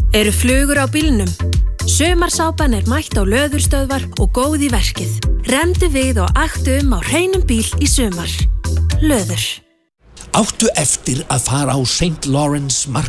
Eru flugur á bílnum? Sumarsápan mætt á löðurstöðvar og góð í verkið. Remdu við og aktu á hreinum bíl í sumar. Löður. Áttu eftir að fara á St. Lawrence